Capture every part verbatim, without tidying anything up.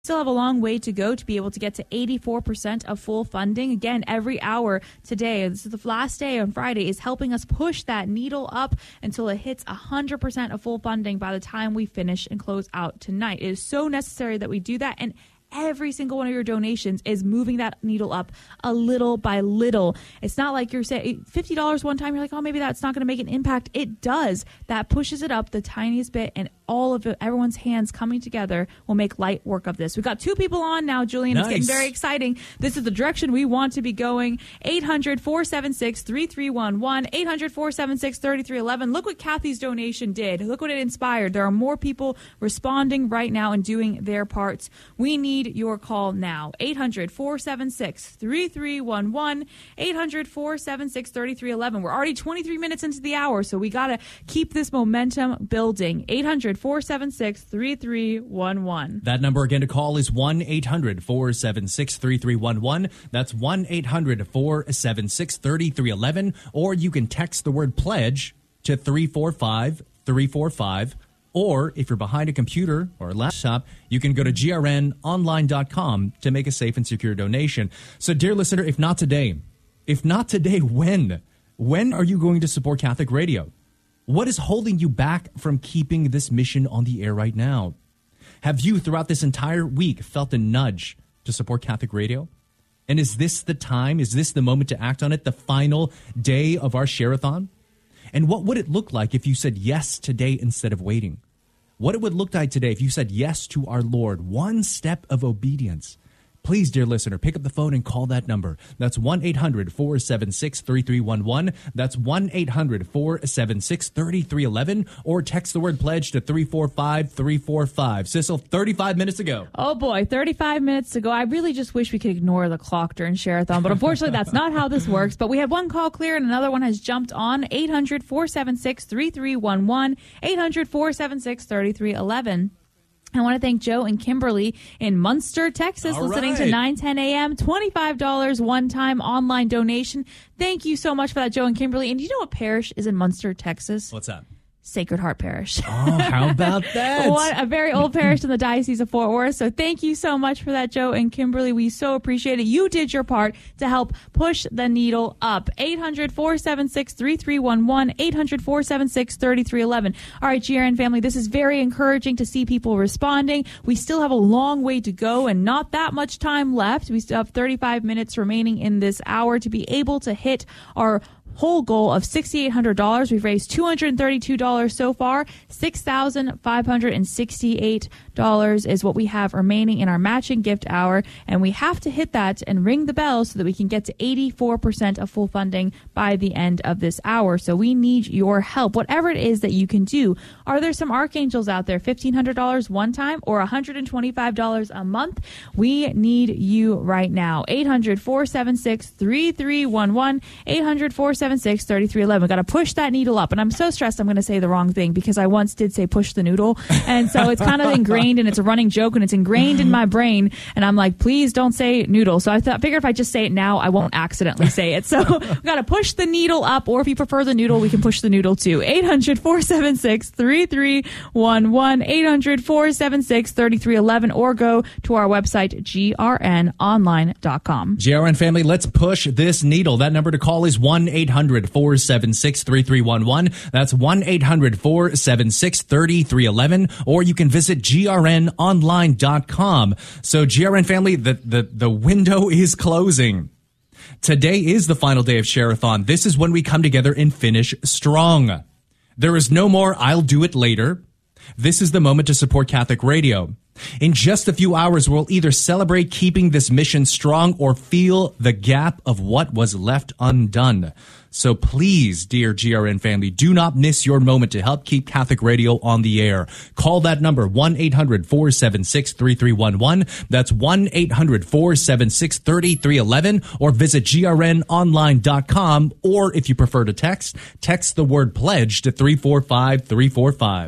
Still have a long way to go to be able to get to eighty-four percent of full funding. Again, every hour today, this is the last day on Friday, is helping us push that needle up until it hits one hundred percent of full funding by the time we finish and close out tonight. It is so necessary that we do that, and every single one of your donations is moving that needle up a little by little. It's not like you're saying fifty dollars one time, you're like, oh, maybe that's not going to make an impact. It does. That pushes it up the tiniest bit, and all of it, everyone's hands coming together will make light work of this. We've got two people on now, Julian. Nice. It's getting very exciting. This is the direction we want to be going. eight hundred, four seven six, three three one one, eight hundred, four seven six, three three one one. Look what Kathy's donation did. Look what it inspired. There are more people responding right now and doing their parts. We need your call now. eight hundred, four seven six, three three one one, eight hundred, four seven six, three three one one. We're already twenty-three minutes into the hour, so we got to keep this momentum building. eight hundred, four seven six, three three one one. That number again to call is one eight hundred, four seven six, three three one one. That's one eight hundred, four seven six, three three one one. Or you can text the word pledge to three four five, three four five. Or if you're behind a computer or a laptop, you can go to G R N online dot com to make a safe and secure donation. So, dear listener, if not today, if not today, when? When are you going to support Catholic Radio? What is holding you back from keeping this mission on the air right now? Have you, throughout this entire week, felt a nudge to support Catholic Radio? And is this the time? Is this the moment to act on it? The final day of our share-a-thon? And what would it look like if you said yes today instead of waiting? What it would look like today if you said yes to our Lord, one step of obedience. Please, dear listener, pick up the phone and call that number. That's one eight hundred, four seven six, three three one one. That's one eight hundred, four seven six, three three one one. Or text the word pledge to three four five, three four five. Sissel, thirty-five minutes to go. Oh, boy, thirty-five minutes to go. I really just wish we could ignore the clock during Share-a-thon, but unfortunately, that's not how this works. But we have one call clear, and another one has jumped on. eight hundred, four seven six, three three one one. eight hundred, four seven six, three three one one. I want to thank Joe and Kimberly in Munster, Texas, All listening right. to nine ten a.m. twenty-five dollars one-time online donation. Thank you so much for that, Joe and Kimberly. And do you know what parish is in Munster, Texas? What's that? Sacred Heart Parish. Oh, how about that? What a very old parish in the Diocese of Fort Worth. So thank you so much for that, Joe and Kimberly. We so appreciate it. You did your part to help push the needle up. eight hundred, four seven six, three three one one, eight hundred, four seven six, three three one one. All right, G R N family, this is very encouraging to see people responding. We still have a long way to go and not that much time left. We still have thirty-five minutes remaining in this hour to be able to hit our whole goal of six thousand eight hundred dollars. We've raised two hundred thirty-two dollars so far. six thousand five hundred sixty-eight dollars is what we have remaining in our matching gift hour, and we have to hit that and ring the bell so that we can get to eighty-four percent of full funding by the end of this hour. So we need your help, whatever it is that you can do. Are there some archangels out there? fifteen hundred dollars one time or one hundred twenty-five dollars a month? We need you right now. eight hundred, four seven six, three three one one, eight hundred, four seven six, three three one one. We've got to push that needle up. And I'm so stressed I'm going to say the wrong thing because I once did say push the noodle. And so it's kind of ingrained and it's a running joke and it's ingrained in my brain. And I'm like, please don't say noodle. So I thought, figured if I just say it now, I won't accidentally say it. So we've got to push the needle up, or if you prefer the noodle, we can push the noodle too. eight hundred, four seven six, three three one one, eight hundred, four seven six, three three one one, or go to our website, G R N online dot com. G R N family, let's push this needle. That number to call is one eight hundred, four seven six, three three one one. That's one eight hundred, four seven six, three three one one. Or you can visit G R N online dot com. So G R N family, the, the, the window is closing. Today is the final day of Share-a-thon. This is when we come together and finish strong. There is no more I'll do it later. This is the moment to support Catholic Radio. In just a few hours, we'll either celebrate keeping this mission strong or feel the gap of what was left undone. So please, dear G R N family, do not miss your moment to help keep Catholic Radio on the air. Call that number, one eight hundred, four seven six, three three one one. That's one eight hundred, four seven six, three three one one. Or visit G R N online dot com. Or if you prefer to text, text the word pledge to three four five, three four five.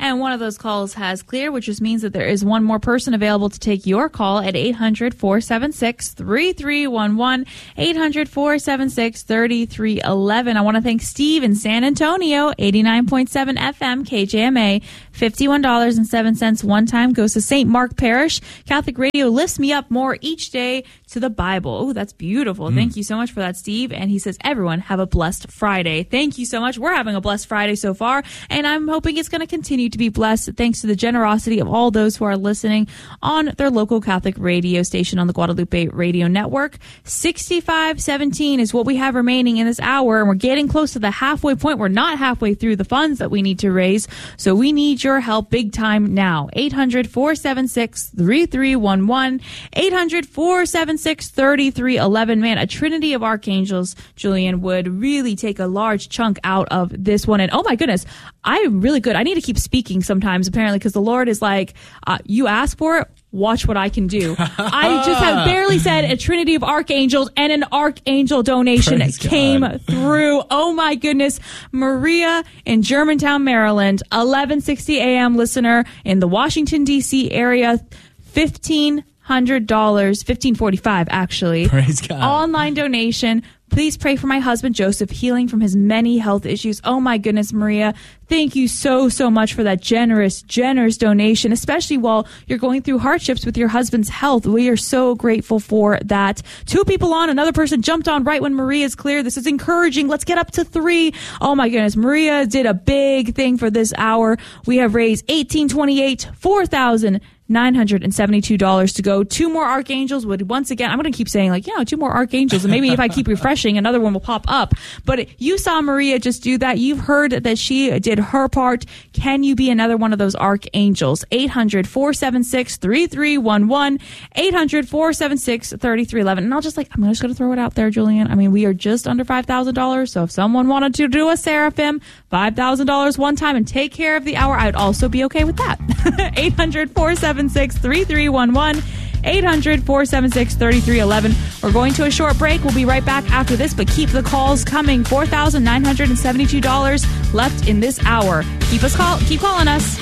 And one of those calls has cleared, which just means that there is one more person available to take your call at eight hundred, four seven six, three three one one, eight hundred, four seven six, three three one one. I want to thank Steve in San Antonio, eighty-nine point seven F M, K J M A, fifty-one dollars and seven cents one time goes to Saint Mark Parish. Catholic Radio lifts me up more each day to the Bible. Oh, that's beautiful. Mm. Thank you so much for that, Steve. And he says, everyone have a blessed Friday. Thank you so much. We're having a blessed Friday so far, and I'm hoping it's going to continue to be blessed thanks to the generosity of all those who are listening on their local Catholic radio station on the Guadalupe Radio Network. sixty-five seventeen is what we have remaining in this hour, and we're getting close to the halfway point. We're not halfway through the funds that we need to raise, so we need your help big time now. eight hundred, four seven six, three three one one, eight hundred, four seven six, three three one one. Man, a trinity of archangels, Julian, would really take a large chunk out of this one. And oh my goodness, I'm really good. I need to keep speaking sometimes, apparently, because the Lord is like, uh, you ask for it, watch what I can do. I just have barely said a trinity of archangels, and an archangel donation Praise came God. through. Oh my goodness. Maria in Germantown, Maryland, eleven sixty a m listener in the Washington, D C area, fifteen hundred dollars, fifteen forty-five actually. Praise God. Online donation. Please pray for my husband, Joseph, healing from his many health issues. Oh, my goodness, Maria. Thank you so, so much for that generous, generous donation, especially while you're going through hardships with your husband's health. We are so grateful for that. Two people on. Another person jumped on right when Maria's clear. This is encouraging. Let's get up to three. Oh, my goodness. Maria did a big thing for this hour. We have raised eighteen twenty-eight, four thousand nine hundred seventy-two dollars to go. Two more archangels would once again, I'm going to keep saying like, you know, two more archangels. And maybe if I keep refreshing, another one will pop up. But you saw Maria just do that. You've heard that she did her part. Can you be another one of those archangels? eight hundred, four seven six, three three one one, eight hundred, four seven six, three three one one. And I'll just like, I'm just going to throw it out there, Julian. I mean, we are just under five thousand dollars. So if someone wanted to do a Seraphim, five thousand dollars one time and take care of the hour, I'd also be okay with that. eight hundred, four seven six, three three one one, eight hundred, four seven six, three three one one. We're going to a short break. We'll be right back after this, but keep the calls coming. four thousand nine hundred seventy-two dollars left in this hour. Keep us call keep calling us.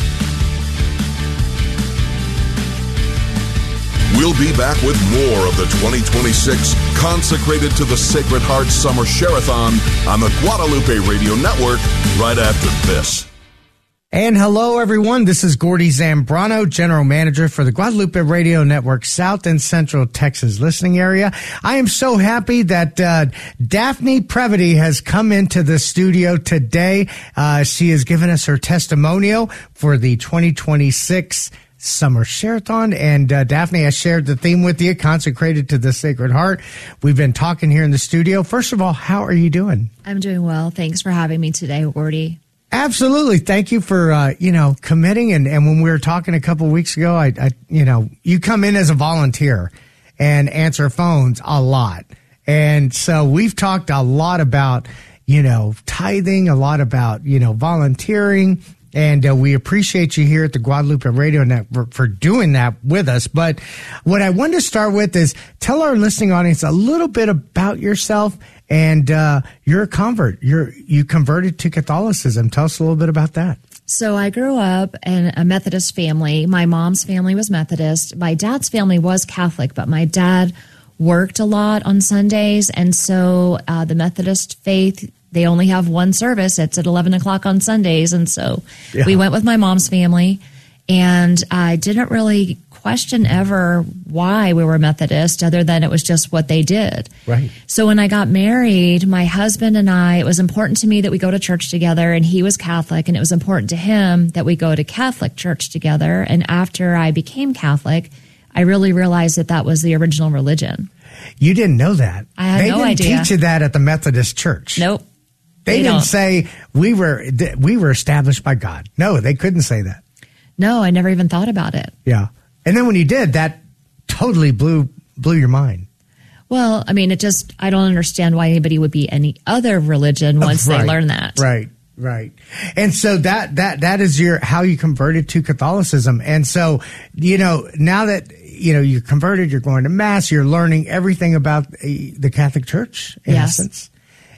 We'll be back with more of the twenty twenty-six Consecrated to the Sacred Heart Summer Share-a-thon on the Guadalupe Radio Network right after this. And hello, everyone. This is Gordy Zambrano, General Manager for the Guadalupe Radio Network South and Central Texas listening area. I am so happy that uh, Daphne Previty has come into the studio today. Uh, she has given us her testimonial for the twenty twenty-six Summer Share-a-thon. And uh, Daphne, I shared the theme with you, Consecrated to the Sacred Heart. We've been talking here in the studio. First of all, how are you doing? I'm doing well. Thanks for having me today, Gordy. Absolutely. Thank you for, uh, you know, committing. And, and when we were talking a couple of weeks ago, I, I, you know, you come in as a volunteer and answer phones a lot. And so we've talked a lot about, you know, tithing, a lot about, you know, volunteering. And uh, we appreciate you here at the Guadalupe Radio Network for doing that with us. But what I wanted to start with is tell our listening audience a little bit about yourself. And uh, you're a convert. You're you converted to Catholicism. Tell us a little bit about that. So I grew up in a Methodist family. My mom's family was Methodist. My dad's family was Catholic, but my dad worked a lot on Sundays. And so uh, the Methodist faith, they only have one service. It's at eleven o'clock on Sundays. And so yeah. we went with my mom's family. And I didn't really question ever why we were Methodist, other than it was just what they did. Right. So when I got married, my husband and I, it was important to me that we go to church together, and he was Catholic, and it was important to him that we go to Catholic church together. And after I became Catholic, I really realized that that was the original religion. You didn't know that. I had they no didn't idea. teach you that at the Methodist church. Nope. They, they didn't don't. say we were we were established by God. No, they couldn't say that. No, I never even thought about it. Yeah. And then when you did, that totally blew blew your mind. Well, I mean, it just, I don't understand why anybody would be any other religion once right, they learn that. Right, right. And so that, that, that is your, how you converted to Catholicism. And so, you know, now that, you know, you're converted, you're going to Mass, you're learning everything about the Catholic Church, in Yes. essence.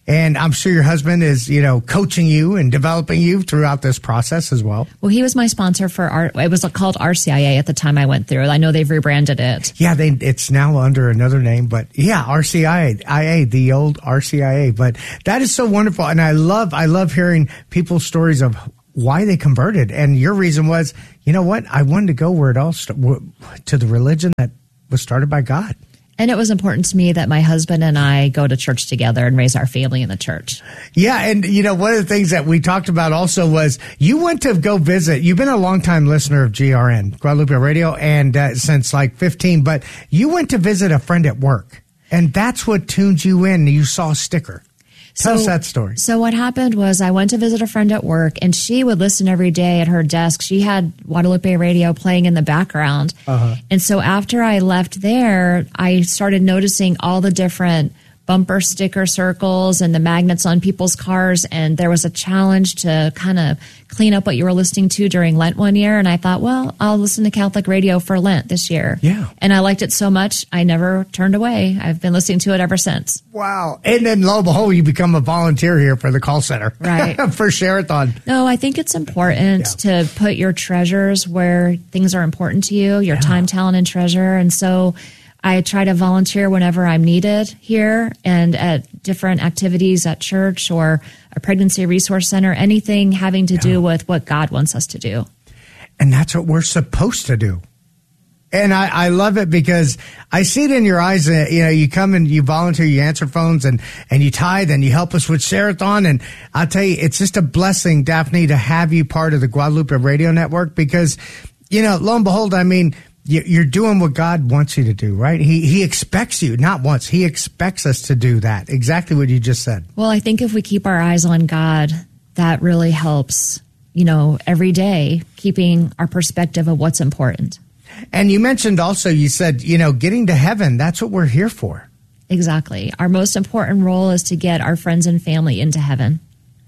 And I'm sure your husband is, you know, coaching you and developing you throughout this process as well. Well, he was my sponsor for art. It was called R C I A at the time I went through. I know they've rebranded it. Yeah, they, it's now under another name, but yeah, R C I A, the old R C I A. But that is so wonderful. And I love, I love hearing people's stories of why they converted. And your reason was, you know what? I wanted to go where it all st- to the religion that was started by God. And it was important to me that my husband and I go to church together and raise our family in the church. Yeah. And, you know, one of the things that we talked about also was you went to go visit. You've been a longtime listener of G R N, Guadalupe Radio, and uh, since like fifteen, but you went to visit a friend at work. And that's what tuned you in. You saw a sticker. Tell so, us that story. So what happened was I went to visit a friend at work, and she would listen every day at her desk. She had Guadalupe Radio playing in the background. Uh-huh. And so after I left there, I started noticing all the different bumper sticker circles and the magnets on people's cars. And there was a challenge to kind of clean up what you were listening to during Lent one year. And I thought, well, I'll listen to Catholic radio for Lent this year. Yeah. And I liked it so much, I never turned away. I've been listening to it ever since. Wow. And then lo and behold, you become a volunteer here for the call center. Right. For Share-a-thon. No, I think it's important yeah. to put your treasures where things are important to you, your yeah. time, talent, and treasure. And so I try to volunteer whenever I'm needed here and at different activities at church or a pregnancy resource center, anything having to yeah. do with what God wants us to do. And that's what we're supposed to do. And I, I love it because I see it in your eyes. Uh, you know, you come and you volunteer, you answer phones, and, and you tithe, and you help us with Share-a-thon. And I'll tell you, it's just a blessing, Daphne, to have you part of the Guadalupe Radio Network because, you know, lo and behold, I mean, you're doing what God wants you to do, right? He he expects you, not once. He expects us to do that. Exactly what you just said. Well, I think if we keep our eyes on God, that really helps, you know, every day, keeping our perspective of what's important. And you mentioned also, you said, you know, getting to heaven, that's what we're here for. Exactly. Our most important role is to get our friends and family into heaven.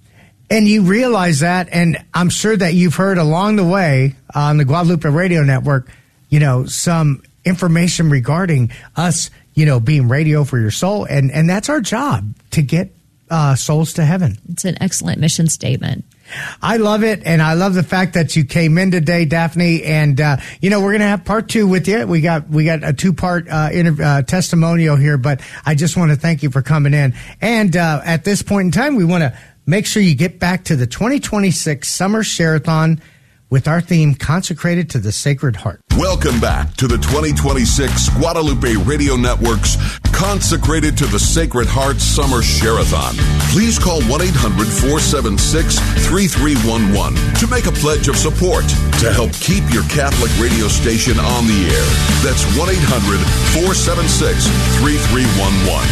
And you realize that, and I'm sure that you've heard along the way on the Guadalupe Radio Network, you know, some information regarding us, you know, being radio for your soul. And, and that's our job, to get uh, souls to heaven. It's an excellent mission statement. I love it. And I love the fact that you came in today, Daphne. And, uh, you know, we're going to have part two with you. We got, we got a two part, uh, inter- uh, testimonial here, but I just want to thank you for coming in. And, uh, at this point in time, we want to make sure you get back to the twenty twenty-six Summer Share-a-thon with our theme, Consecrated to the Sacred Heart. Welcome back to the twenty twenty-six Guadalupe Radio Network's Consecrated to the Sacred Heart Summer Share-a-thon. Please call one eight hundred four seven six three three one one to make a pledge of support to help keep your Catholic radio station on the air. That's one eight hundred four seven six three three one one.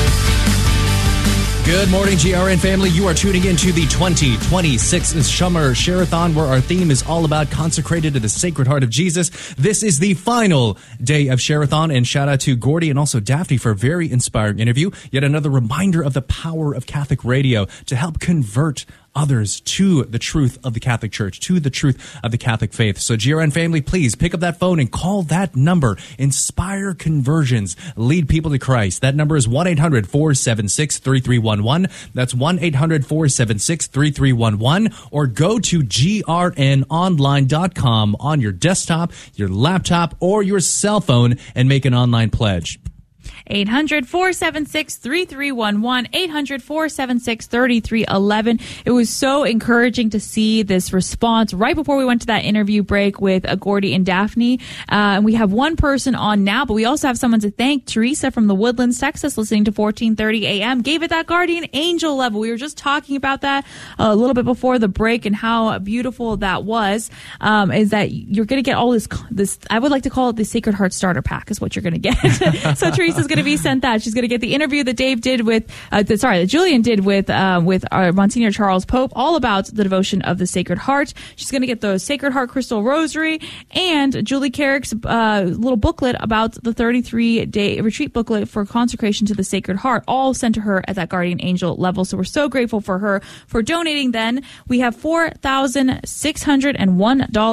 Good morning, G R N family. You are tuning in to the twenty twenty-six Summer Share-a-thon, where our theme is all about consecrated to the Sacred Heart of Jesus. This is the final day of Share-a-thon, and shout out to Gordy and also Daphne for a very inspiring interview. Yet another reminder of the power of Catholic radio to help convert others to the truth of the Catholic Church, to the truth of the Catholic faith. So G R N family, please pick up that phone and call that number. Inspire conversions. Lead people to Christ. That number is one eight hundred four seven six three three one one. That's one eight hundred four seven six three three one one. Or go to G R N online dot com on your desktop, your laptop, or your cell phone and make an online pledge. eight hundred four seven six three three one one, eight hundred four seven six three three one one. It was so encouraging to see this response right before we went to that interview break with uh, Gordy and Daphne. Uh, and we have one person on now, but we also have someone to thank. Teresa from the Woodlands, Texas, listening to fourteen thirty a.m. gave it that guardian angel level. We were just talking about that a little bit before the break and how beautiful that was. Um, is that you're going to get all this, this, I would like to call it the Sacred Heart Starter Pack is what you're going to get. So Teresa's going to be sent that. She's going to get the interview that Dave did with, uh, the, sorry, that Julian did with uh, with our Monsignor Charles Pope, all about the devotion of the Sacred Heart. She's going to get the Sacred Heart Crystal Rosary and Julie Carrick's uh, little booklet about the thirty-three day retreat booklet for consecration to the Sacred Heart, all sent to her at that guardian angel level. So we're so grateful for her for donating. Then we have four thousand six hundred one dollars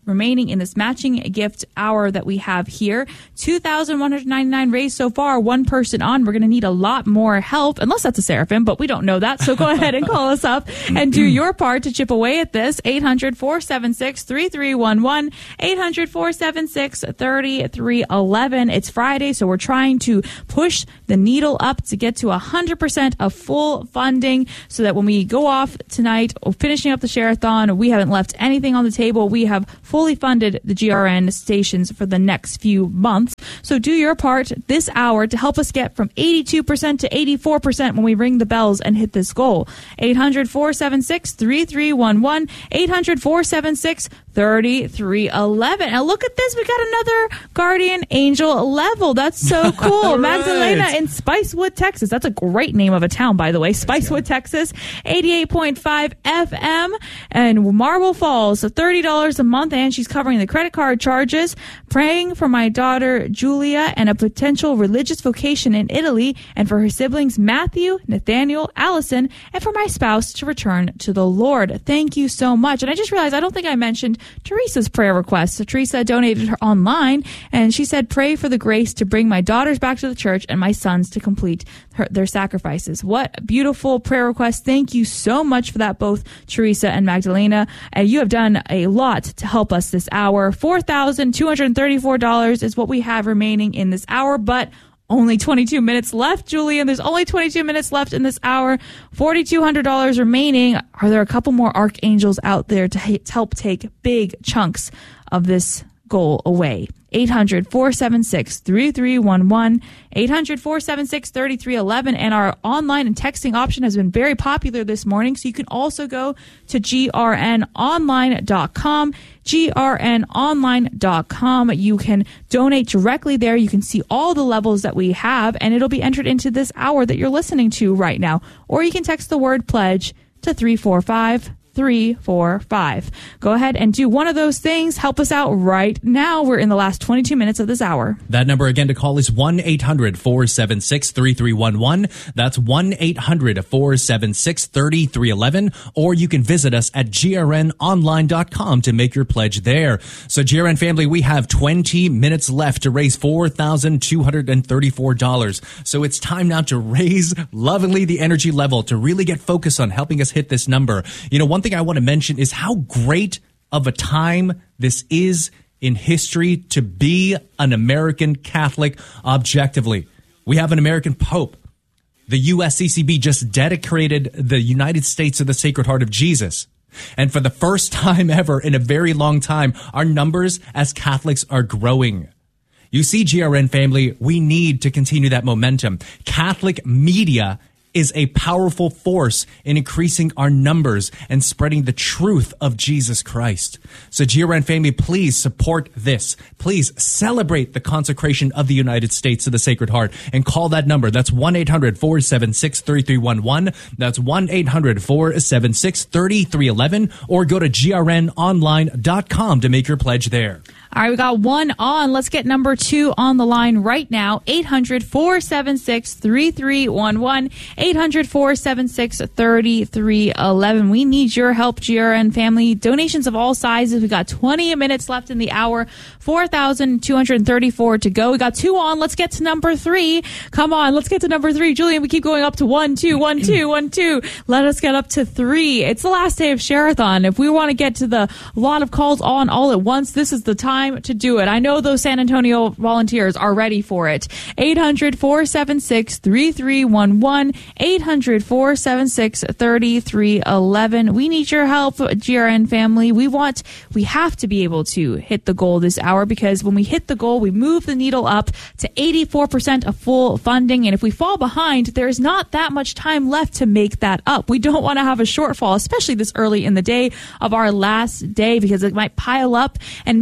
remaining in this matching gift hour that we have here. two thousand one hundred ninety-nine raised so far, one person on. We're going to need a lot more help, unless that's a Seraphim, but we don't know that. So go ahead and call us up and do your part to chip away at this. eight hundred, four seven six, three three one one, eight hundred, four seven six, three three one one. It's Friday, so we're trying to push the needle up to get to one hundred percent of full funding so that when we go off tonight, finishing up the Share-a-thon, we haven't left anything on the table. We have fully funded the G R N stations for the next few months. So do your part this hour to help us get from eighty-two percent to eighty-four percent when we ring the bells and hit this goal. eight hundred, four seven six, three three one one, eight hundred, four seven six, three three one one. Now look at this. We got another Guardian Angel level. That's so cool. Right. Magdalena in Spicewood, Texas. That's a great name of a town, by the way. Spicewood, Texas. eighty-eight point five F M. And Marble Falls, thirty dollars a month. And she's covering the credit card charges. Praying for my daughter, Julia, and a potential religious vocation in Italy. And for her siblings, Matthew, Nathaniel, Allison, and for my spouse to return to the Lord. Thank you so much. And I just realized I don't think I mentioned Teresa's prayer request. So Teresa donated her online, and she said, pray for the grace to bring my daughters back to the church and my sons to complete her, their sacrifices. What a beautiful prayer request. Thank you so much for that, both Teresa and Magdalena. And you have done a lot to help us this hour. four thousand two hundred thirty-four dollars is what we have remaining in this hour, but only twenty-two minutes left, Julian. There's only twenty-two minutes left in this hour. four thousand two hundred dollars remaining. Are there a couple more archangels out there to, ha- to help take big chunks of this goal away? eight hundred, four seven six, three three one one, eight hundred, four seven six, three three one one. And our online and texting option has been very popular this morning. So you can also go to G R N online dot com, G R N online dot com. You can donate directly there. You can see all the levels that we have, and it'll be entered into this hour that you're listening to right now. Or you can text the word pledge to three four five three four five. Go ahead and do one of those things. Help us out right now. We're in the last twenty-two minutes of this hour. That number again to call is one eight hundred, four seven six, three three one one. That's one eight hundred, four seven six, three three one one. Or you can visit us at G R N online dot com to make your pledge there. So G R N family, we have twenty minutes left to raise four thousand two hundred thirty-four dollars. So it's time now to raise lovingly the energy level to really get focused on helping us hit this number. You know, one thing I want to mention is how great of a time this is in history to be an American Catholic objectively. We have an American Pope. The U S C C B just dedicated the United States to the Sacred Heart of Jesus. And for the first time ever in a very long time, our numbers as Catholics are growing. You see, G R N family, we need to continue that momentum. Catholic media is a powerful force in increasing our numbers and spreading the truth of Jesus Christ. So G R N family, please support this. Please celebrate the consecration of the United States to the Sacred Heart and call that number. That's one eight hundred, four seven six, three three one one. That's one eight hundred, four seven six, three three one one. Or go to G R N online dot com to make your pledge there. All right, we got one on. Let's get number two on the line right now. eight hundred, four seven six, three three one one. eight hundred, four seven six, three three one one. We need your help, G R N family. Donations of all sizes. We got twenty minutes left in the hour. four thousand two hundred thirty-four to go. We got two on. Let's get to number three. Come on, let's get to number three. Julian, we keep going up to one, two, one, two, one, two. Let us get up to three. It's the last day of Share-a-thon. If we want to get to the lot of calls on all at once, this is the time to do it. I know those San Antonio volunteers are ready for it. eight hundred, four seven six, three three one one. eight hundred, four seven six, three three one one. We need your help, G R N family. We want, we have to be able to hit the goal this hour, because when we hit the goal, we move the needle up to eighty-four percent of full funding. And if we fall behind, there's not that much time left to make that up. We don't want to have a shortfall, especially this early in the day of our last day, because it might pile up and make it difficult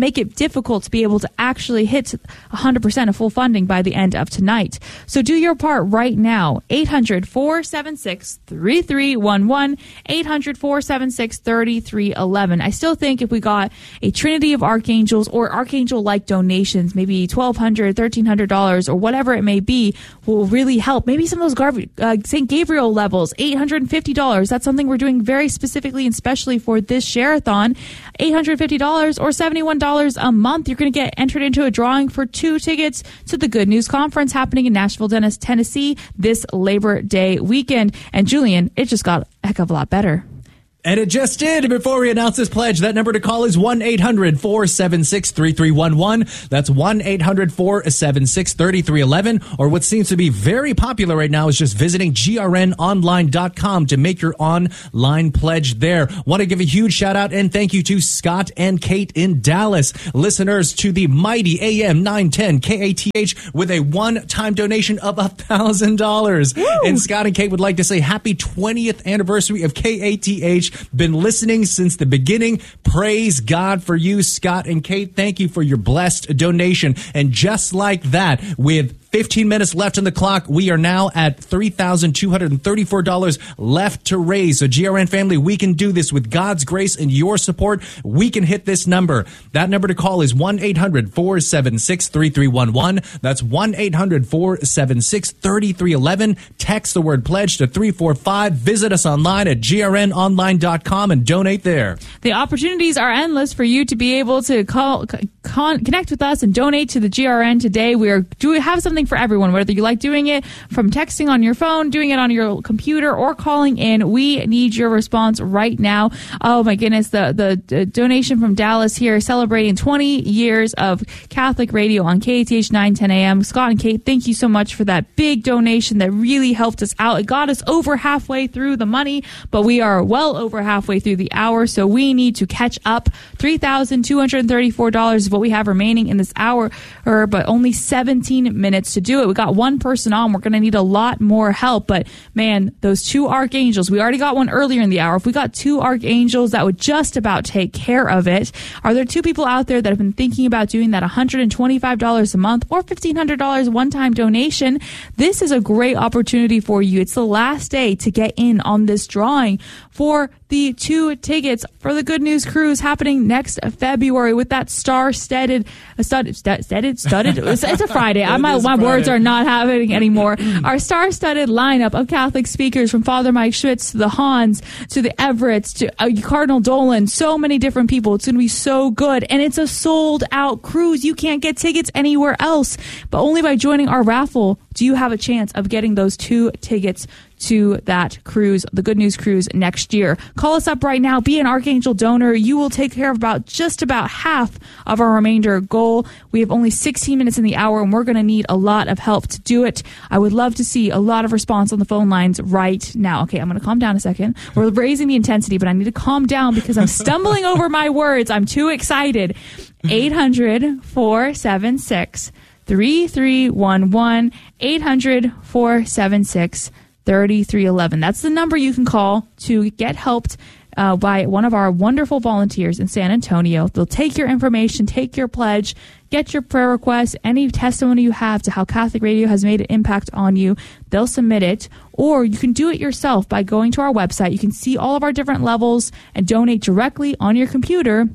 difficult to be able to actually hit one hundred percent of full funding by the end of tonight. So do your part right now. eight hundred, four seven six, three three one one, eight hundred, four seven six, three three one one. I still think if we got a trinity of archangels or archangel-like donations, maybe twelve hundred dollars, thirteen hundred dollars, or whatever it may be, will really help. Maybe some of those Gar- uh, Saint Gabriel levels, eight hundred fifty dollars. That's something we're doing very specifically and specially for this share-a-thon. eight hundred fifty dollars or seventy-one dollars a month. You're going to get entered into a drawing for two tickets to the Good News Conference happening in Nashville, Tennessee this Labor Day weekend. And Julian, it just got a heck of a lot better. And it just did. Before we announce this pledge, that number to call is one eight hundred, four seven six, three three one one. That's one eight hundred, four seven six, three three one one. Or what seems to be very popular right now is just visiting G R N online dot com to make your online pledge there. Want to give a huge shout out and thank you to Scott and Kate in Dallas, listeners to the mighty A M nine ten K A T H with a one-time donation of one thousand dollars. And Scott and Kate would like to say happy twentieth anniversary of K A T H. Been listening since the beginning. Praise God for you, Scott and Kate. Thank you for your blessed donation. And just like that, with fifteen minutes left on the clock, we are now at three thousand two hundred thirty-four dollars left to raise. So G R N family, we can do this with God's grace and your support. We can hit this number. That number to call is one eight hundred, four seven six, three three one one. That's one eight hundred, four seven six, three three one one. Text the word pledge to three four five. Visit us online at G R N online dot com and donate there. The opportunities are endless for you to be able to call, con- connect with us and donate to the G R N today. We are do have something for everyone, whether you like doing it from texting on your phone, doing it on your computer, or calling in. We need your response right now. Oh my goodness, the, the, the donation from Dallas here celebrating twenty years of Catholic radio on K A T H nine ten A M. Scott and Kate, thank you so much for that big donation that really helped us out. It got us over halfway through the money, but we are well over halfway through the hour, so we need to catch up. three thousand two hundred thirty-four dollars is what we have remaining in this hour, but only seventeen minutes to do it. We got one person on. We're going to need a lot more help, but man, those two archangels, we already got one earlier in the hour. If we got two archangels, that would just about take care of it. Are there two people out there that have been thinking about doing that one hundred twenty-five dollars a month or fifteen hundred dollars one-time donation? This is a great opportunity for you. It's the last day to get in on this drawing for the two tickets for the Good News Cruise happening next February with that star-studded, studded, studded, studded. It's, it's a Friday. I, my my words are not happening anymore. Our star-studded lineup of Catholic speakers, from Father Mike Schwitz to the Hans to the Everetts to uh, Cardinal Dolan. So many different people. It's going to be so good, and it's a sold-out cruise. You can't get tickets anywhere else, but only by joining our raffle do you have a chance of getting those two tickets to that cruise, the Good News Cruise, next year. Call us up right now. Be an Archangel donor. You will take care of about just about half of our remainder goal. We have only sixteen minutes in the hour, and we're going to need a lot of help to do it. I would love to see a lot of response on the phone lines right now. Okay, I'm going to calm down a second. We're raising the intensity, but I need to calm down because I'm stumbling over my words. I'm too excited. eight hundred, four seven six, three three one one. eight hundred, four seven six, three three one one. That's the number you can call to get helped uh, by one of our wonderful volunteers in San Antonio. They'll take your information, take your pledge, get your prayer requests, any testimony you have to how Catholic Radio has made an impact on you. They'll submit it, or you can do it yourself by going to our website. You can see all of our different levels and donate directly on your computer.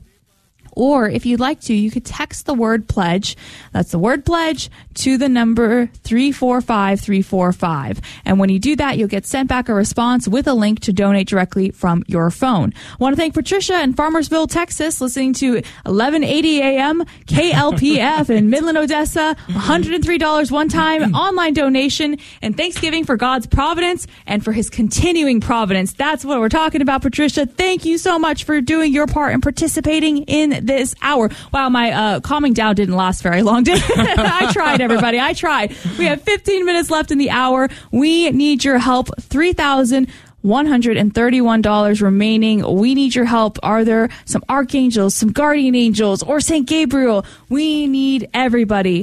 Or if you'd like to, you could text the word pledge. That's the word pledge to the number three four five three four five. And when you do that, you'll get sent back a response with a link to donate directly from your phone. I want to thank Patricia in Farmersville, Texas, listening to eleven eighty A M K L P F in Midland, Odessa. one hundred three dollars one-time online donation. And Thanksgiving for God's providence and for his continuing providence. That's what we're talking about, Patricia. Thank you so much for doing your part and participating in this hour. Wow, my uh, calming down didn't last very long, did it? I tried, everybody. I tried. We have fifteen minutes left in the hour. We need your help. three thousand one hundred thirty-one dollars remaining. We need your help. Are there some archangels, some guardian angels, or Saint Gabriel? We need everybody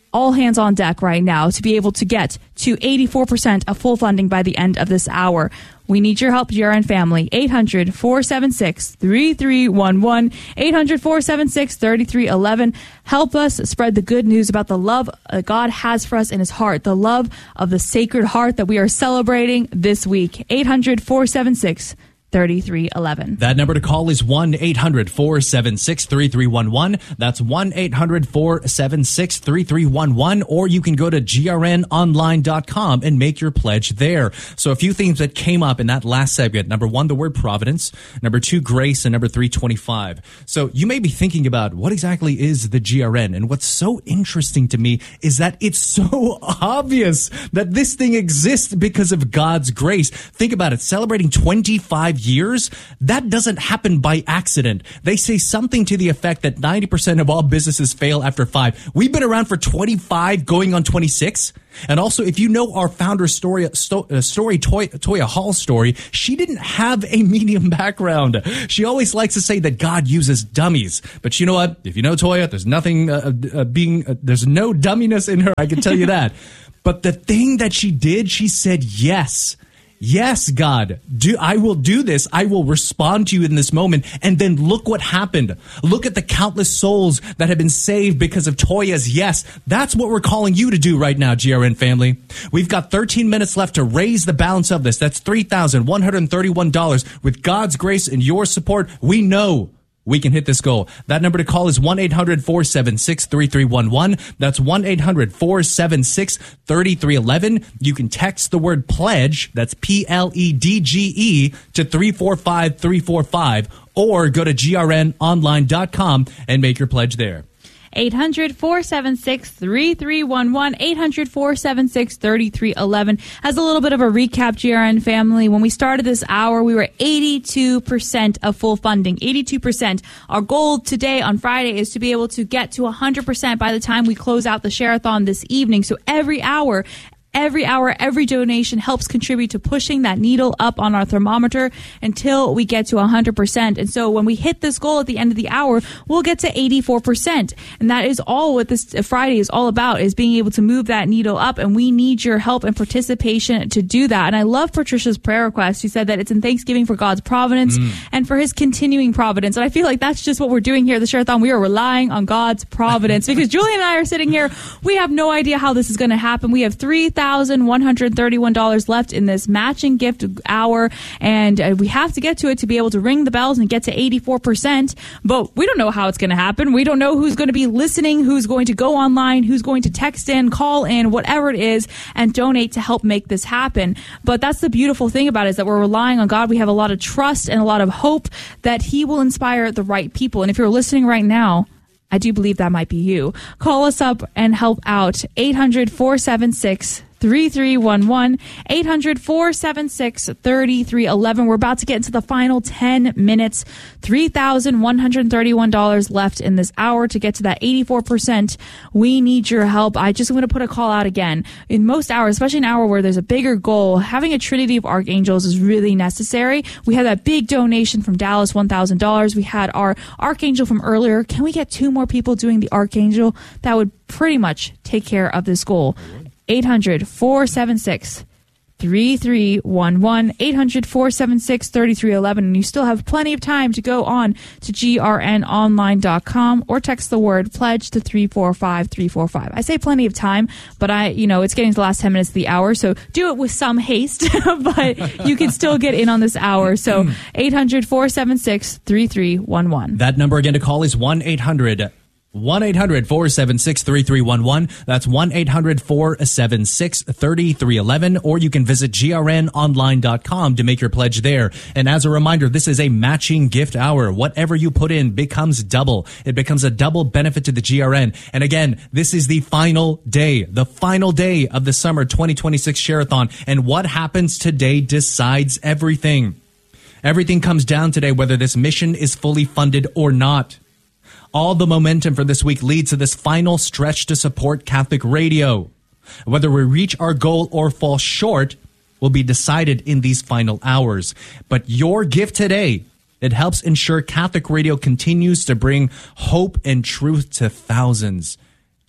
all hands on deck right now to be able to get to eighty-four percent of full funding by the end of this hour. We need your help, G R N family. eight hundred, four seven six, three three one one. eight hundred, four seven six, three three one one. Help us spread the good news about the love God has for us in his heart, the love of the Sacred Heart that we are celebrating this week. eight hundred, four seven six, three three one one. That number to call is one eight hundred, four seven six, three three one one. That's one eight hundred, four seven six, three three one one. Or you can go to G R N online dot com and make your pledge there. So a few things that came up in that last segment. Number one, the word providence. Number two, grace. And number three, twenty-five. So you may be thinking about what exactly is the G R N. And what's so interesting to me is that it's so obvious that this thing exists because of God's grace. Think about it. Celebrating twenty-five years, that doesn't happen by accident. They say something to the effect that ninety percent of all businesses fail after five. We've been around for twenty-five, going on twenty-six. And also, if you know our founder story, sto- uh, story Toya, Toya Hall story, she didn't have a medium background. She always likes to say that God uses dummies. But you know what? If you know Toya, there's nothing uh, uh, being, uh, there's no dumminess in her. I can tell you that. But the thing that she did, she said yes. Yes, God, do I will do this. I will respond to you in this moment. And then look what happened. Look at the countless souls that have been saved because of Toya's yes. That's what we're calling you to do right now, G R N family. We've got thirteen minutes left to raise the balance of this. That's three thousand one hundred thirty-one dollars. With God's grace and your support, we know we can hit this goal. That number to call is one eight hundred, four seven six, three three one one. That's one eight hundred, four seven six, three three one one. You can text the word pledge, that's P L E D G E, to three four five three four five, or go to G R N online dot com and make your pledge there. eight hundred, four seven six, three three one one. eight hundred, four seven six, three three one one. As a little bit of a recap, G R N family, when we started this hour, we were eighty-two percent of full funding. eighty-two percent. Our goal today on Friday is to be able to get to one hundred percent by the time we close out the share-a-thon this evening. So every hour, Every hour, every donation helps contribute to pushing that needle up on our thermometer until we get to one hundred percent. And so when we hit this goal at the end of the hour, we'll get to eighty-four percent. And that is all what this Friday is all about, is being able to move that needle up. And we need your help and participation to do that. And I love Patricia's prayer request. She said that it's in thanksgiving for God's providence mm. and for his continuing providence. And I feel like that's just what we're doing here at the Share-a-thon. We are relying on God's providence because Julie and I are sitting here. We have no idea how this is going to happen. We have three thousand one hundred thirty-one dollars left in this matching gift hour, and uh, we have to get to it to be able to ring the bells and get to eighty-four percent, but we don't know how it's going to happen. We don't know who's going to be listening, who's going to go online, who's going to text in, call in, whatever it is, and donate to help make this happen. But that's the beautiful thing about it, is that we're relying on God. We have a lot of trust and a lot of hope that he will inspire the right people. And if you're listening right now, I do believe that might be you. Call us up and help out. eight hundred, four seven six, three three one one. eight hundred, four seven six, three three one one. We're about to get into the final ten minutes. three thousand one hundred thirty-one dollars left in this hour to get to that eighty-four percent. We need your help. I just want to put a call out again. In most hours, especially an hour where there's a bigger goal, having a trinity of archangels is really necessary. We had that big donation from Dallas, one thousand dollars. We had our archangel from earlier. Can we get two more people doing the archangel? That would pretty much take care of this goal. eight hundred, four seven six, three three one one. eight hundred, four seven six, three three one one. And you still have plenty of time to go on to G R N online dot com or text the word pledge to three four five three four five. I say plenty of time, but I, you know, it's getting to the last ten minutes of the hour, so do it with some haste, but you can still get in on this hour. So eight hundred, four seven six, three three one one. That number again to call is one eight hundred, one eight hundred, four seven six, three three one one. That's one eight hundred, four seven six, three three one one. Or you can visit G R N online dot com to make your pledge there. And as a reminder, this is a matching gift hour. Whatever you put in becomes double. It becomes a double benefit to the G R N. And again, this is the final day, the final day of the summer twenty twenty-six Share-a-thon. And what happens today decides everything. Everything comes down today, whether this mission is fully funded or not. All the momentum for this week leads to this final stretch to support Catholic radio. Whether we reach our goal or fall short will be decided in these final hours. But your gift today, it helps ensure Catholic radio continues to bring hope and truth to thousands.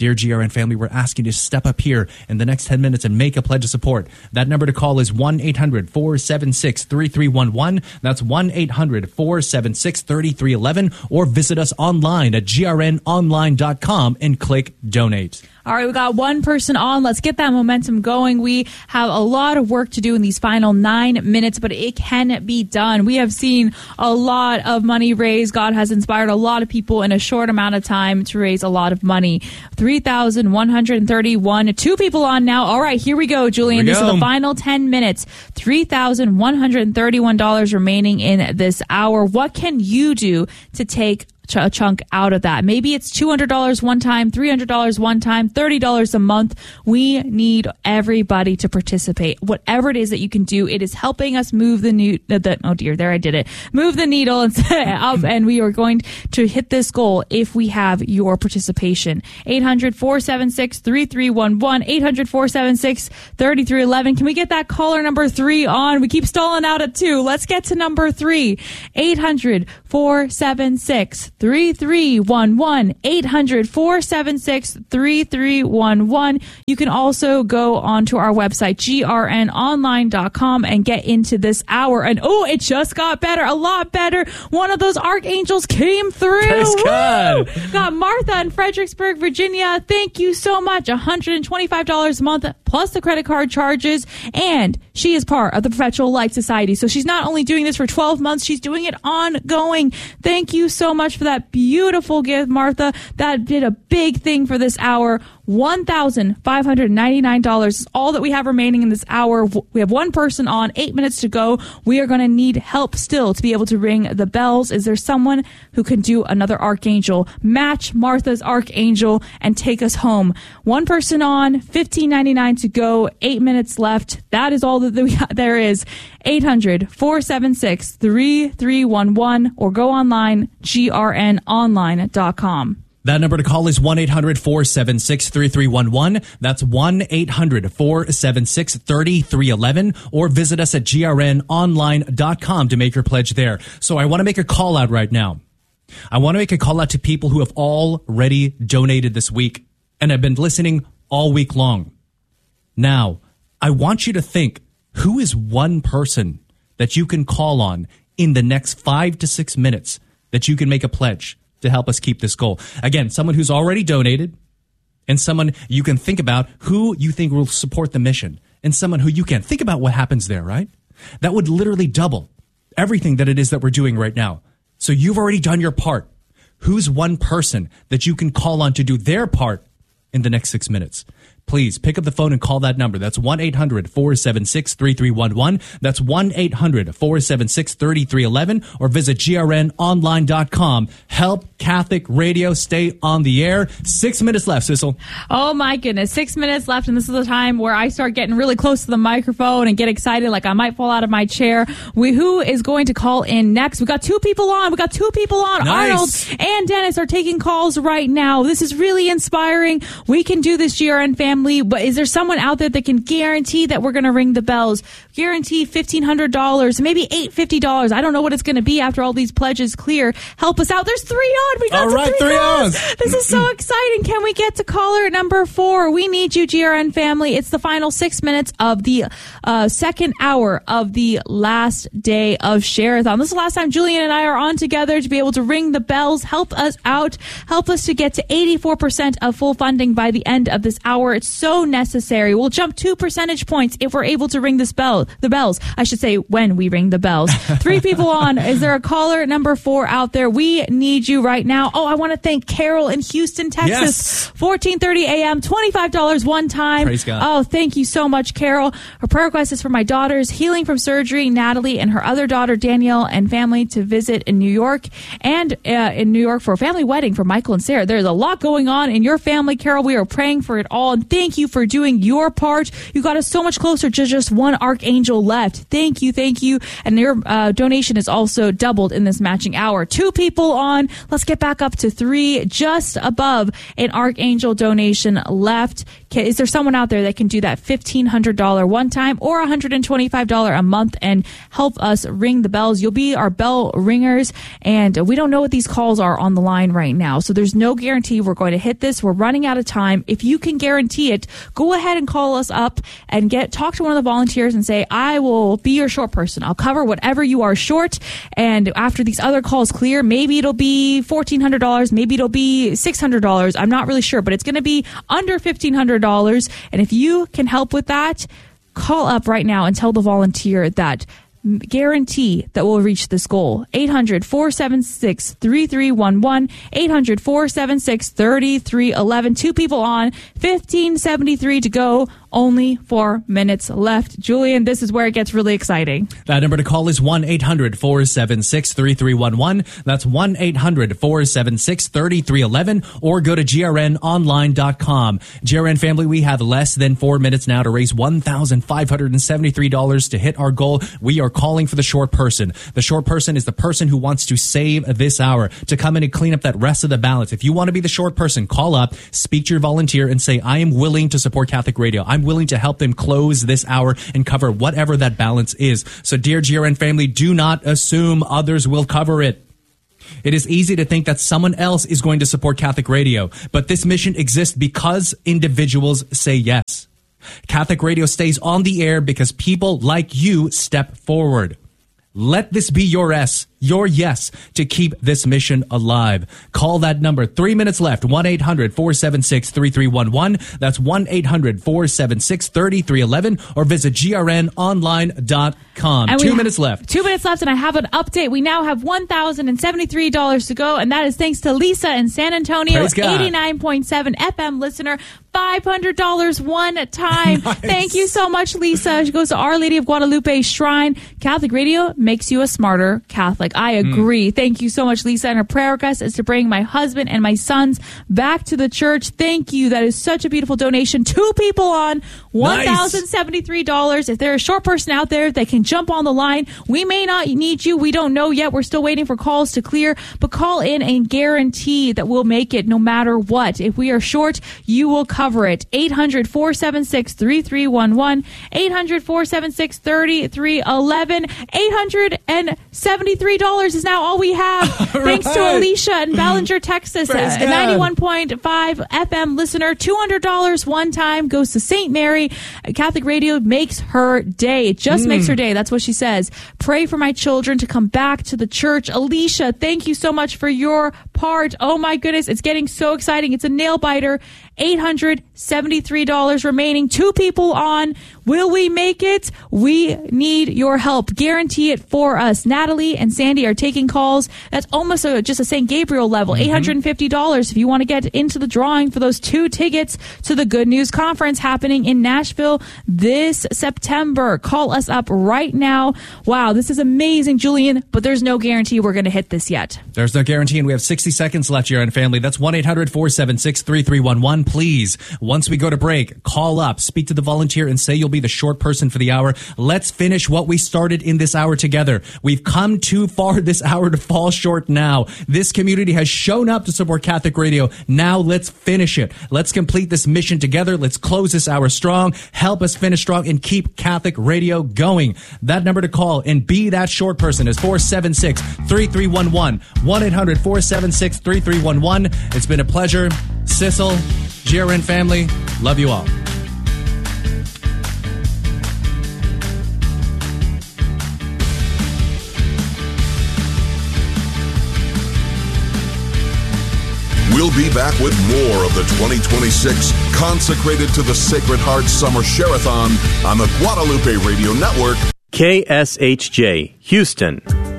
Dear G R N family, we're asking you to step up here in the next ten minutes and make a pledge of support. That number to call is one eight hundred four seven six three three one one. That's one eight hundred four seven six three three one one. Or visit us online at G R N online dot com and click donate. All right, we got one person on. Let's get that momentum going. We have a lot of work to do in these final nine minutes, but it can be done. We have seen a lot of money raised. God has inspired a lot of people in a short amount of time to raise a lot of money. three thousand one hundred thirty-one. Two people on now. All right, here we go, Julian. We this go. is the final ten minutes. three thousand one hundred thirty-one dollars remaining in this hour. What can you do to take a chunk out of that? Maybe it's two hundred dollars one time, three hundred dollars one time, thirty dollars a month. We need everybody to participate. Whatever it is that you can do, it is helping us move the new, the, the, oh dear, there I did it. Move the needle and up, and we are going to hit this goal if we have your participation. eight hundred four seven six three three one one, eight hundred four seven six three three one one. Can we get that caller number three on? We keep stalling out at two. Let's get to number three. eight hundred four seven six three three one one, eight hundred four seven six three three one one. You can also go onto our website, G R N online dot com, and get into this hour. And oh, it just got better, a lot better. One of those archangels came through. Praise God. Got Martha in Fredericksburg, Virginia. Thank you so much. one hundred twenty-five dollars a month plus the credit card charges. And she is part of the Perpetual Light Society. So she's not only doing this for twelve months, she's doing it ongoing. Thank you so much for that beautiful gift, Martha. That did a big thing for this hour. one thousand five hundred ninety-nine dollars is all that we have remaining in this hour. We have one person on, eight minutes to go. We are going to need help still to be able to ring the bells. Is there someone who can do another archangel, match Martha's archangel, and take us home? One person on, fifteen ninety-nine to go, eight minutes left. That is all that we ha- there is. eight hundred four seven six three three one one, or go online, G R N online dot com. That number to call is one eight hundred four seven six three three one one. That's one eight hundred four seven six three three one one. Or visit us at G R N online dot com to make your pledge there. So I want to make a call out right now. I want to make a call out to people who have already donated this week and have been listening all week long. Now, I want you to think, who is one person that you can call on in the next five to six minutes that you can make a pledge to help us keep this goal? Again, someone who's already donated, and someone you can think about who you think will support the mission, and someone who you can think about what happens there, right? That would literally double everything that it is that we're doing right now. So you've already done your part. Who's one person that you can call on to do their part in the next six minutes? Please pick up the phone and call that number. That's one eight hundred four seven six three three one one. That's one eight hundred four seven six three three one one. Or visit G R N online dot com. Help Catholic Radio stay on the air. Six minutes left, Sissel. Oh my goodness, six minutes left, and this is the time where I start getting really close to the microphone and get excited like I might fall out of my chair. We, who is going to call in next? We got two people on. We got two people on. Nice. Arnold and Dennis are taking calls right now. This is really inspiring. We can do this, G R N family. But is there someone out there that can guarantee that we're going to ring the bells? Guarantee fifteen hundred dollars, maybe eight hundred fifty dollars. I don't know what it's going to be after all these pledges clear. Help us out. There's three on. We got all right, three, three on. This is so exciting. Can we get to caller number four? We need you, G R N family. It's the final six minutes of the uh, second hour of the last day of Share-a-thon. This is the last time Julian and I are on together to be able to ring the bells. Help us out. Help us to get to eighty-four percent of full funding by the end of this hour. It's so necessary. We'll jump two percentage points if we're able to ring this bell, the bells. I should say when we ring the bells. Three people on. Is there a caller number four out there? We need you right now. Oh, I want to thank Carol in Houston, Texas. Yes. fourteen thirty a.m. twenty-five dollars one time. Praise God. Oh, thank you so much, Carol. Her prayer request is for my daughters healing from surgery, Natalie, and her other daughter, Danielle, and family to visit in New York, and uh, in New York for a family wedding for Michael and Sarah. There's a lot going on in your family, Carol. We are praying for it all. And Thank you for doing your part. You got us so much closer to just one Archangel left. Thank you, thank you. And your uh, donation is also doubled in this matching hour. Two people on. Let's get back up to three, just above an Archangel donation left. Okay, is there someone out there that can do that fifteen hundred dollars one time or one hundred twenty-five dollars a month and help us ring the bells? You'll be our bell ringers, and we don't know what these calls are on the line right now, so there's no guarantee we're going to hit this. We're running out of time. If you can guarantee it, go ahead and call us up and get talk to one of the volunteers and say, I will be your short person. I'll cover whatever you are short, and after these other calls clear, maybe it'll be fourteen hundred dollars, maybe it'll be six hundred dollars. I'm not really sure, but it's going to be under fifteen hundred dollars, and if you can help with that, call up right now and tell the volunteer that. Guarantee that we'll reach this goal. eight hundred, four seven six, three three one one, eight hundred, four seven six, three three one one. Two people on, fifteen seventy-three to go. Only four minutes left. Julian, this is where it gets really exciting. That number to call is one eight hundred, four seven six, three three one one. That's one eight hundred, four seven six, three three one one, or go to G R N online dot com. G R N family, we have less than four minutes now to raise one thousand five hundred seventy-three dollars to hit our goal. We are calling for the short person. The short person is the person who wants to save this hour, to come in and clean up that rest of the balance. If you want to be the short person, call up, speak to your volunteer, and say, I am willing to support Catholic Radio. I'm willing to help them close this hour and cover whatever that balance is. So, dear G R N family, do not assume others will cover it. It is easy to think that someone else is going to support Catholic Radio, but this mission exists because individuals say yes. Catholic Radio stays on the air because people like you step forward. Let this be your S, your yes, to keep this mission alive. Call that number. Three minutes left. one eight hundred, four seven six, three three one one. That's one eight hundred, four seven six, three three one one, or visit G R N online dot com. And two minutes left. Two minutes left, and I have an update. We now have one thousand seventy-three dollars to go, and that is thanks to Lisa in San Antonio, eighty-nine point seven F M listener. five hundred dollars one time. Nice. Thank you so much, Lisa. She goes to Our Lady of Guadalupe Shrine. Catholic Radio makes you a smarter Catholic. I agree. Mm. Thank you so much, Lisa. And her prayer request is to bring my husband and my sons back to the church. Thank you. That is such a beautiful donation. Two people on, one thousand seventy-three dollars. Nice. If there's a short person out there that can jump on the line, we may not need you. We don't know yet. We're still waiting for calls to clear. But call in and guarantee that we'll make it no matter what. If we are short, you will cover it. eight hundred, four seven six, three three one one. eight hundred, four seven six, three three one one. eight hundred seventy-three dollars is now all we have. Thanks right. to Alicia in Ballinger, Texas. Praise A God. ninety-one point five F M listener. two hundred dollars one time goes to Saint Mary. Catholic Radio makes her day. It just mm. makes her day. That's what she says. Pray for my children to come back to the church. Alicia, thank you so much for your part. Oh my goodness. It's getting so exciting. It's a nail biter. eight hundred seventy-three dollars remaining. Two people on. Will we make it? We need your help. Guarantee it for us. Natalie and Sandy are taking calls. That's almost a, just a Saint Gabriel level. Mm-hmm. eight hundred fifty dollars if you want to get into the drawing for those two tickets to the Good News Conference happening in Nashville this September. Call us up right now. Wow, this is amazing, Julian, but there's no guarantee we're going to hit this yet. There's no guarantee, and we have sixty seconds left here on family. That's one eight hundred, four seven six, three three one one. Please, once we go to break, call up, speak to the volunteer, and say you'll be the short person for the hour. Let's finish what we started in this hour together. We've come too far this hour to fall short now. This community has shown up to support Catholic Radio. Now let's finish it. Let's complete this mission together. Let's close this hour strong. Help us finish strong and keep Catholic Radio going. That number to call and be that short person is four seven six, three three one one. one eight hundred, four seven six, three three one one. It's been a pleasure. Sissel, G R N family, love you all. We'll be back with more of the twenty twenty-six Consecrated to the Sacred Heart Summer Share-a-thon on the Guadalupe Radio Network. K S H J, Houston.